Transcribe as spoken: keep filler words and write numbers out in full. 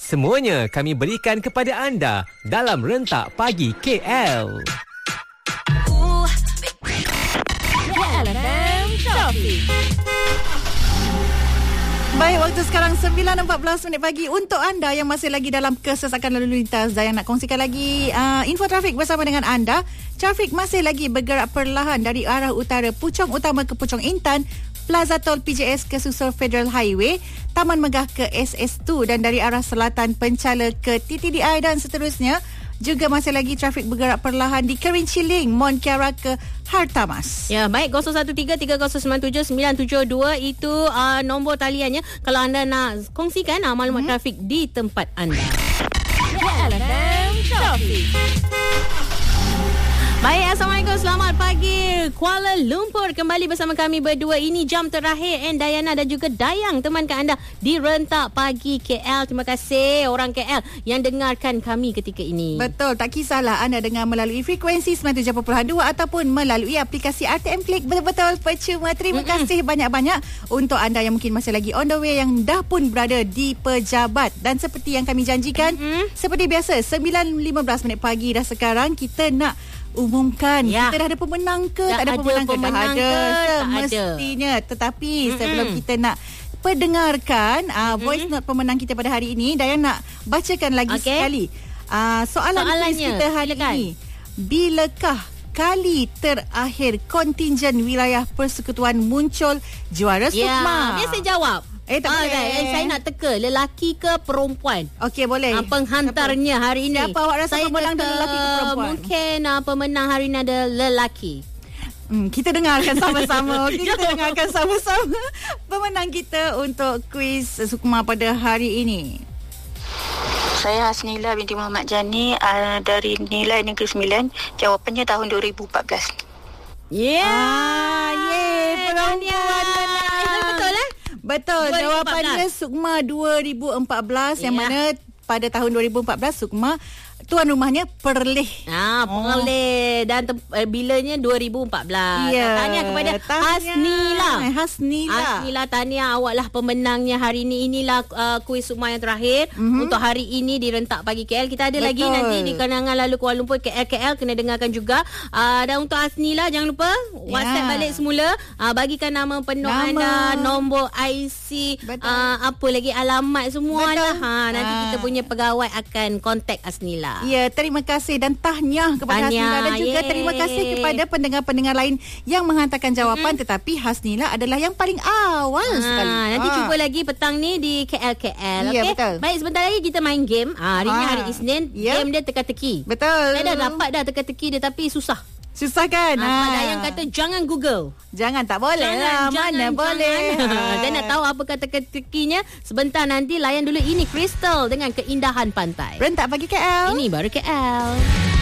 Semuanya kami berikan kepada anda dalam Rentak Pagi K L. Baik, waktu sekarang sembilan empat belas minit pagi untuk anda yang masih lagi dalam kesesakan lalu lintas dan yang nak kongsikan lagi uh, info trafik bersama dengan anda. Trafik masih lagi bergerak perlahan dari arah utara Puchong Utama ke Puchong Intan, Plaza Tol P J S ke Susur Federal Highway, Taman Megah ke S S dua dan dari arah selatan Penchala ke T T D I dan seterusnya. Juga masih lagi trafik bergerak perlahan di Kerinci Link, Mont Kiara ke Hartamas. Ya, baik, kosong satu tiga tiga kosong sembilan tujuh sembilan tujuh dua itu uh, nombor taliannya kalau anda nak kongsikan uh, maklumat hmm. trafik di tempat anda. Baik, Assalamualaikum, selamat pagi Kuala Lumpur. Kembali bersama kami berdua. Ini jam terakhir and Dayana dan juga Dayang temankan anda di Rentak Pagi K L. Terima kasih orang K L yang dengarkan kami ketika ini. Betul, tak kisahlah anda dengar melalui frekuensi sembilan puluh tujuh perpuluhan dua ataupun melalui aplikasi R T M Klik. Betul-betul percuma. Terima Mm-mm. kasih banyak-banyak untuk anda yang mungkin masih lagi on the way, yang dah pun berada di pejabat. Dan seperti yang kami janjikan, Mm-mm. seperti biasa sembilan lima belas minit pagi dah sekarang kita nak umumkan ya. Kita dah ada pemenang ke dah tak ada, ada pemenang, pemenang ke dah ke, ada tak semestinya ada. Tetapi Mm-mm. sebelum kita nak pendengarkan uh, voice Mm-mm. note pemenang kita pada hari ini, Dayan nak bacakan lagi okay. sekali uh, soalan quiz kita hari Silakan. ini. Bilakah kali terakhir kontingen wilayah persekutuan muncul juara ya. Sukma? Biasa jawab. Eh tak ah, boleh. Eh, saya nak teka lelaki ke perempuan. Okey, boleh. Ah, penghantarnya Siapa? hari ini. Siapa awak rasa saya pemenang teka, lelaki ke perempuan? Mungkin uh, pemenang hari ini adalah lelaki. Hmm, kita dengarkan sama-sama. Okay, kita dengarkan sama-sama pemenang kita untuk kuis Sukma pada hari ini. Saya Hasnila binti Muhammad Jani uh, dari Nilai Negeri Sembilan. Jawapannya tahun dua ribu empat belas. Yeah. Ah, yeah, perempuan menang. Betul eh? Betul. dua ribu empat belas. Jawapannya Sukma dua ribu empat belas yeah. yang mana pada tahun dua ribu empat belas Sukma tuan rumahnya Perleh. Ah, Perleh. Dan te- eh, bilanya dua ribu empat belas. Ya. Tahniah kepada Tahniah. Hasnila. Hasnila. Hasnila, tahniah, awaklah pemenangnya hari ini. Inilah uh, kuis Sukma yang terakhir mm-hmm. untuk hari ini di Rentak Pagi K L. Kita ada Betul. lagi nanti di Kenangan Lalu Kuala Lumpur K L K L, kena dengarkan juga. Uh, dan untuk Hasnila, jangan lupa WhatsApp ya. balik semula. Uh, bagikan nama penuh nama. anda, nombor I C, uh, apa lagi, alamat semualah. Ha, nanti ha. kita punya pegawai akan kontak Hasnila. Ya, terima kasih dan tahniah kepada tahniah, Hasnila dan juga yeay. terima kasih kepada pendengar-pendengar lain yang menghantarkan jawapan mm-hmm. tetapi Hasnila adalah yang paling awal ha, sekali. Nanti ha. cuba lagi petang ni di K L K L. Ya, okay? betul. Baik, sebentar lagi kita main game. Ha, hari ha. ni hari Isnin, ya. game dia teka-teki. Betul. Saya dah dapat dah teka-teki dia tapi susah. Susah kan? Ha, sebab ha. yang kata jangan Google. Jangan, tak boleh jangan, lah. Jangan, Mana jangan. boleh. Saya nak tahu apa kata teka-tekinya. Sebentar nanti layan dulu ini Crystal dengan Keindahan Pantai. Rentak Pagi K L. Ini baru K L.